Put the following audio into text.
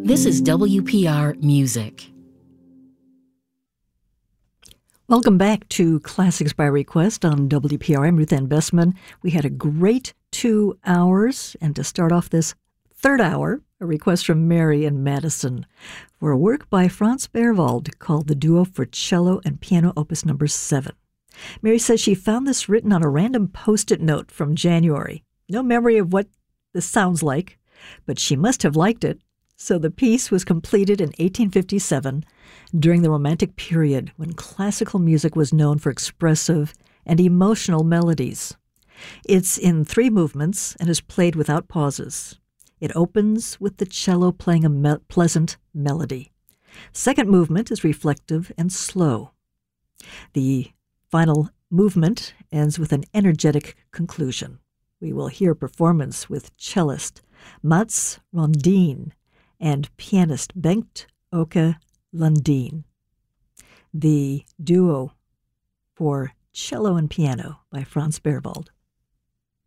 This is WPR Music. Welcome back to Classics by Request on WPR. I'm Ruth Ann Bessman. We had a great 2 hours, and to start off this third hour, a request from Mary in Madison for a work by Franz Berwald called the Duo for Cello and Piano Opus No. 7. Mary says she found this written on a random Post-it note from January. No memory of what this sounds like, but she must have liked it. So the piece was completed in 1857 during the Romantic period when classical music was known for expressive and emotional melodies. It's in 3 movements and is played without pauses. It opens with the cello playing a pleasant melody. Second movement is reflective and slow. The final movement ends with an energetic conclusion. We will hear performance with cellist Mats Rondin and pianist Bengt Åke Lundin. The Duo for Cello and Piano by Franz Berwald.